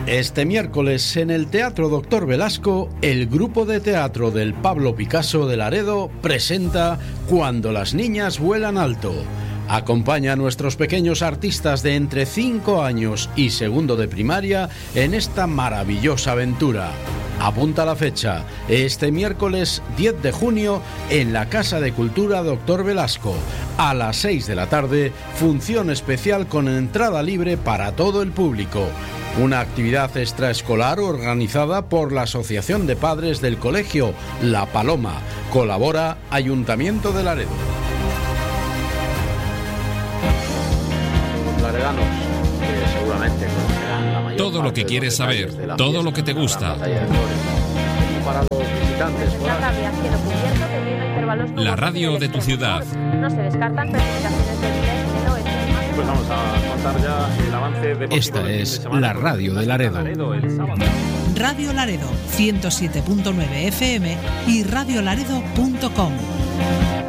Este miércoles en el Teatro Dr. Velasco, el grupo de teatro del Pablo Picasso de Laredo presenta Cuando las niñas vuelan alto. Acompaña a nuestros pequeños artistas de entre 5 años y segundo de primaria en esta maravillosa aventura. Apunta la fecha, este miércoles 10 de junio en la Casa de Cultura Dr. Velasco. A las 6 de la tarde, función especial con entrada libre para todo el público. Una actividad extraescolar organizada por la Asociación de Padres del Colegio La Paloma. Colabora Ayuntamiento de Laredo. Laredanos, que seguramente conocerán la mayor todo lo que quieres saber, todo lo que te gusta. Para los visitantes, la radio de tu ciudad. No se descartan precipitaciones débiles en el oeste. Pues vamos a contar ya el avance deportivo. Esta es la radio de Laredo. Radio Laredo, 107.9 FM y radiolaredo.com.